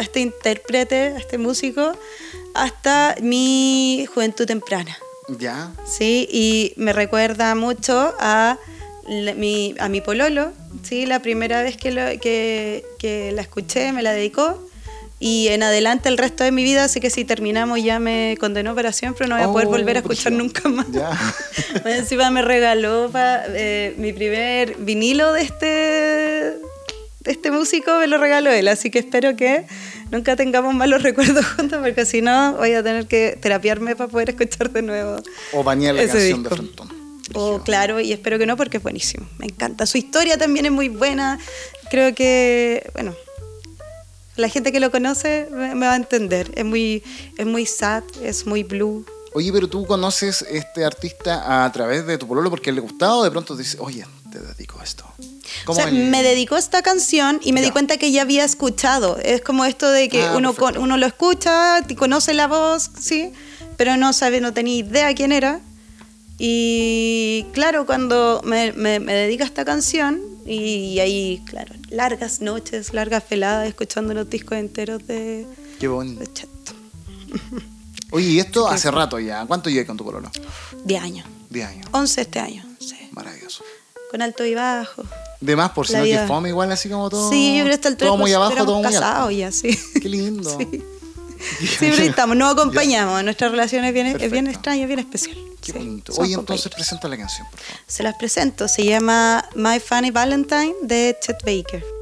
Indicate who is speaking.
Speaker 1: este intérprete, a este músico, hasta mi juventud temprana.
Speaker 2: ¿Ya?
Speaker 1: Sí, y me recuerda mucho a mi pololo, ¿sí? La primera vez que la escuché, me la dedicó. Y en adelante el resto de mi vida, así que si terminamos ya me condenó para siempre, no voy a poder volver a escuchar nunca más.
Speaker 2: Ya.
Speaker 1: Encima me regaló mi primer vinilo de este músico, me lo regaló él, así que espero que nunca tengamos malos recuerdos juntos, porque si no voy a tener que terapiarme para poder escuchar de nuevo.
Speaker 2: O bañar la
Speaker 1: ese
Speaker 2: canción
Speaker 1: disco.
Speaker 2: de Frentón.
Speaker 1: Claro, y espero que no, porque es buenísimo, me encanta. Su historia también es muy buena, creo que, bueno, la gente que lo conoce me va a entender. Es muy sad, es muy blue.
Speaker 2: Oye, pero tú conoces este artista a través de tu pololo porque le gustaba, o de pronto te dice, oye, te dedico a esto.
Speaker 1: O sea, me dedicó esta canción y me di cuenta que ya había escuchado. Es como esto de que uno lo escucha, conoce la voz, sí, pero no tenía idea quién era. Y claro, cuando me dedica a esta canción, y ahí, claro, largas noches, largas veladas, escuchando los discos enteros de
Speaker 2: Qué bonito.
Speaker 1: de Chet.
Speaker 2: Oye, y esto hace rato ya. ¿Cuánto llevas con tu pololo?
Speaker 1: 10 años.
Speaker 2: 10 años.
Speaker 1: 11 este año, sí.
Speaker 2: Maravilloso.
Speaker 1: Con alto y bajo.
Speaker 2: De más, por si
Speaker 1: La
Speaker 2: no, que
Speaker 1: vida.
Speaker 2: fome igual, así como todo.
Speaker 1: Sí, yo creo que hasta el
Speaker 2: todo muy abajo, todo muy
Speaker 1: casados
Speaker 2: alto.
Speaker 1: ya, sí.
Speaker 2: Qué lindo.
Speaker 1: Sí. Siempre estamos, nos acompañamos. Nuestra relación es bien
Speaker 2: Perfecto.
Speaker 1: extraña, bien especial.
Speaker 2: Qué
Speaker 1: Sí,
Speaker 2: bonito.
Speaker 1: somos
Speaker 2: Oye, entonces
Speaker 1: compañeros.
Speaker 2: presenta la canción, por favor.
Speaker 1: Se las presento. Se llama My Funny Valentine de Chet Baker.